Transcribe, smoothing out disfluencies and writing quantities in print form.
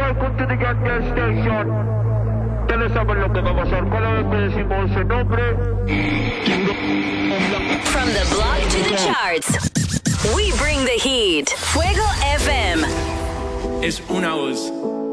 welcome to the Gas Station. Ustedes saben lo que va a pasar cada vez que decimos ese nombre. From the block to the charts, we bring the heat. Fuego FM. Es una voz.